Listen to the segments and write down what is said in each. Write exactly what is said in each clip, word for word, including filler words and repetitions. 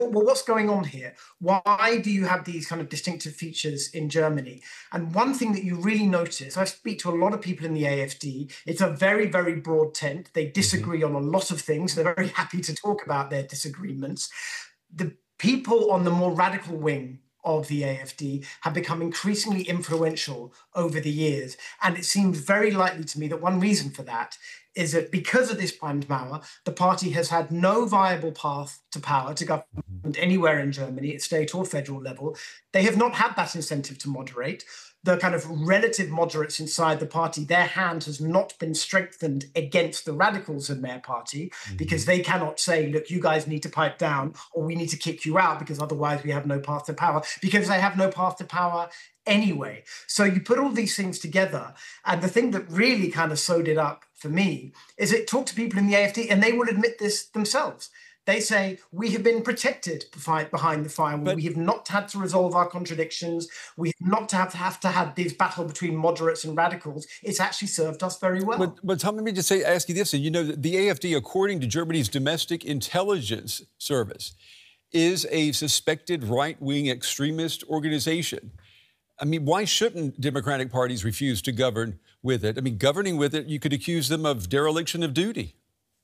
well, what's going on here? Why do you have these kind of distinctive features in Germany? And one thing that you really notice, I speak to a lot of people in the A F D, it's a very, very broad tent. They disagree on a lot of things. They're very happy to talk about their disagreements. The people on the more radical wing of the A F D have become increasingly influential over the years. And it seems very likely to me that one reason for that is that because of this Brandmauer, the party has had no viable path to power, to government anywhere in Germany, at state or federal level. They have not had that incentive to moderate. The kind of relative moderates inside the party, their hand has not been strengthened against the radicals in their party, mm-hmm. because they cannot say, look, you guys need to pipe down, or we need to kick you out because otherwise we have no path to power, because they have no path to power anyway. So you put all these things together, and the thing that really kind of sewed it up for me is it talked to people in the A F D, and they will admit this themselves. They say, we have been protected behind the firewall. But we have not had to resolve our contradictions. We have not have to have to have this battle between moderates and radicals. It's actually served us very well. But, but Tom, let me just say, ask you this. You know, the A F D, according to Germany's Domestic Intelligence Service, is a suspected right-wing extremist organization. I mean, why shouldn't Democratic parties refuse to govern with it? I mean, governing with it, you could accuse them of dereliction of duty.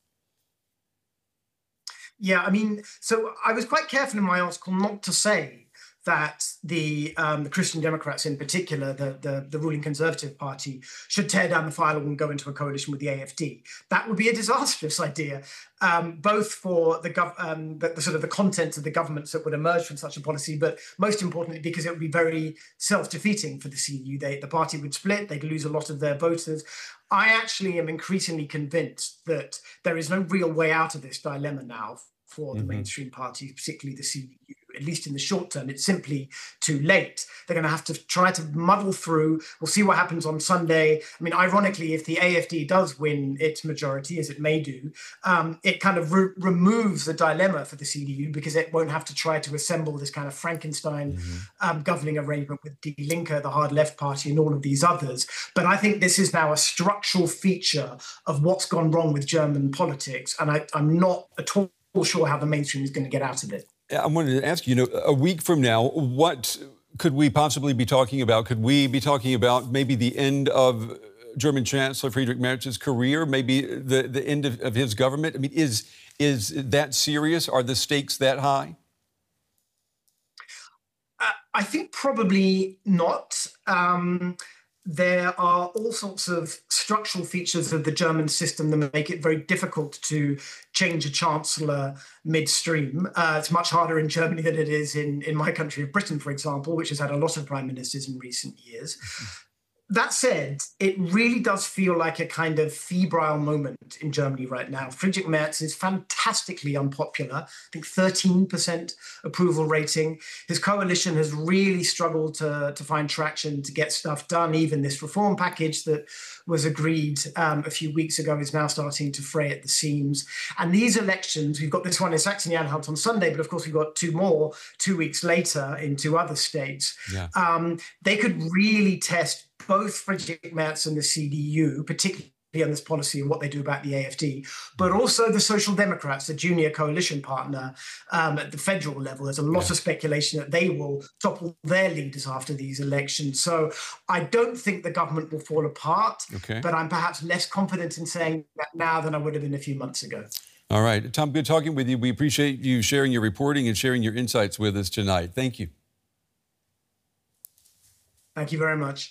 Yeah, I mean, so I was quite careful in my article not to say that the um, the Christian Democrats in particular, the, the, the ruling Conservative Party, should tear down the firewall and go into a coalition with the A F D. That would be a disastrous idea, um, both for the, gov- um, the, the sort of the contents of the governments that would emerge from such a policy, but most importantly, because it would be very self-defeating for the C D U. They, the party would split, they'd lose a lot of their voters. I actually am increasingly convinced that there is no real way out of this dilemma now for the mm-hmm. mainstream parties, particularly the C D U. At least in the short term, it's simply too late. They're going to have to try to muddle through. We'll see what happens on Sunday. I mean, ironically, if the A F D does win its majority, as it may do, um, it kind of re- removes the dilemma for the C D U, because it won't have to try to assemble this kind of Frankenstein mm-hmm. um, governing arrangement with Die Linke, the hard left party, and all of these others. But I think this is now a structural feature of what's gone wrong with German politics. And I, I'm not at all sure how the mainstream is going to get out of it. I wanted to ask you, you know, a week from now, what could we possibly be talking about? Could we be talking about maybe the end of German Chancellor Friedrich Merz's career, maybe the, the end of, of his government? I mean, is is that serious? Are the stakes that high? Uh, I think probably not. Um, There are all sorts of structural features of the German system that make it very difficult to change a chancellor midstream. Uh, it's much harder in Germany than it is in, in my country of Britain, for example, which has had a lot of prime ministers in recent years. Mm-hmm. That said, it really does feel like a kind of febrile moment in Germany right now. Friedrich Merz is fantastically unpopular. I think thirteen percent approval rating. His coalition has really struggled to, to find traction to get stuff done. Even this reform package that was agreed um, a few weeks ago is now starting to fray at the seams. And these elections, we've got this one in Saxony-Anhalt on Sunday, but of course we've got two more two weeks later in two other states. Yeah. Um, they could really test both Friedrich Merz and the C D U, particularly on this policy and what they do about the A F D, but also the Social Democrats, the junior coalition partner um, at the federal level. There's a lot yeah. of speculation that they will topple their leaders after these elections. So I don't think the government will fall apart, okay. but I'm perhaps less confident in saying that now than I would have been a few months ago. All right. Tom, good talking with you. We appreciate you sharing your reporting and sharing your insights with us tonight. Thank you. Thank you very much.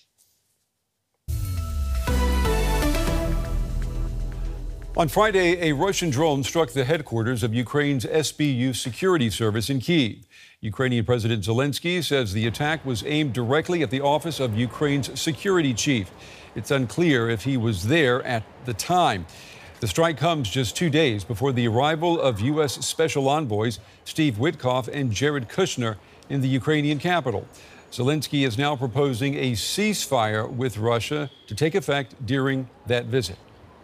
On Friday, a Russian drone struck the headquarters of Ukraine's S B U security service in Kyiv. Ukrainian President Zelensky says the attack was aimed directly at the office of Ukraine's security chief. It's unclear if he was there at the time. The strike comes just two days before the arrival of U S Special Envoys Steve Witkoff and Jared Kushner in the Ukrainian capital. Zelensky is now proposing a ceasefire with Russia to take effect during that visit.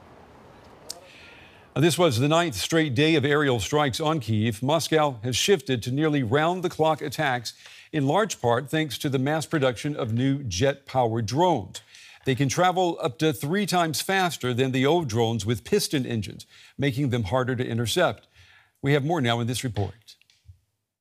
This was the ninth straight day of aerial strikes on Kyiv. Moscow has shifted to nearly round-the-clock attacks, in large part thanks to the mass production of new jet-powered drones. They can travel up to three times faster than the old drones with piston engines, making them harder to intercept. We have more now in this report.